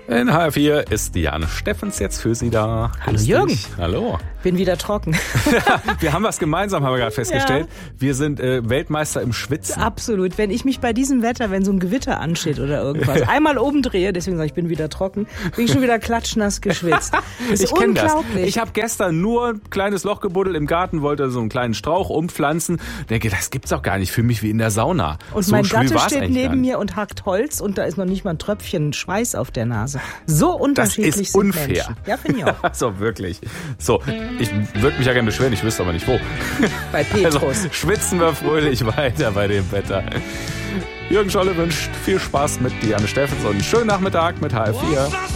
In HR4 ist Diane Steffens jetzt für Sie da. Hallo Jürgen. Hallo. Bin wieder trocken. Wir haben was gemeinsam, haben wir gerade festgestellt. Ja. Wir sind Weltmeister im Schwitzen. Absolut. Wenn ich mich bei diesem Wetter, wenn so ein Gewitter ansteht oder irgendwas, einmal oben drehe, deswegen sage ich, bin wieder trocken, bin ich schon wieder klatschnass geschwitzt. Das ist unglaublich. Das. Ich habe gestern nur ein kleines Loch gebuddelt im Garten, wollte so einen kleinen Strauch umpflanzen. Denke, das gibt's auch gar nicht. Ich fühle mich wie in der Sauna. Und so mein Gatte steht neben mir und hackt Holz und da ist noch nicht mal ein Tröpfchen Schweiß auf der Nase. So unterschiedlich das ist sind unfair. Menschen. Ja, finde ich auch. Also wirklich. So, ich würde mich ja gerne beschweren, ich wüsste aber nicht wo. Bei Petrus. Also, schwitzen wir fröhlich weiter bei dem Wetter. Jürgen Scholle wünscht viel Spaß mit Diane Steffens und einen schönen Nachmittag mit HR4.